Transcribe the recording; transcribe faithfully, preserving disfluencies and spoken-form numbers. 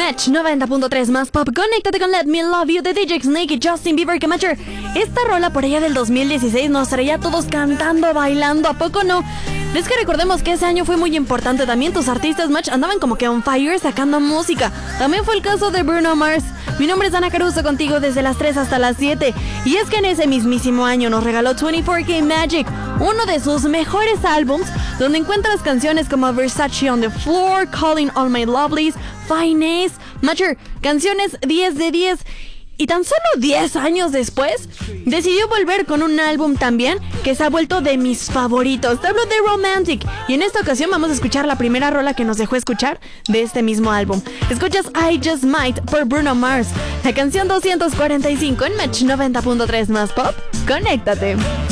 Match noventa punto tres más pop. Conéctate con Let Me Love You de D J Snake y Justin Bieber. Que Matcher, esta rola por allá del dos mil dieciséis nos traía a todos cantando, bailando, ¿a poco no? Es que recordemos que ese año fue muy importante. También tus artistas, Match, andaban como que on fire sacando música. También fue el caso de Bruno Mars. Mi nombre es Ana Caruso, contigo desde las tres hasta las siete. Y es que en ese mismísimo año nos regaló veinticuatro K Magic, uno de sus mejores álbums, donde encuentras canciones como Versace on the Floor, Calling All My Lovelies, Finesse, Matcher, canciones diez de diez. Y tan solo diez años después, decidió volver con un álbum también que se ha vuelto de mis favoritos. Te hablo de Romantic. Y en esta ocasión vamos a escuchar la primera rola que nos dejó escuchar de este mismo álbum. Escuchas I Just Might por Bruno Mars, la canción doscientos cuarenta y cinco en Match noventa punto tres más pop. Conéctate.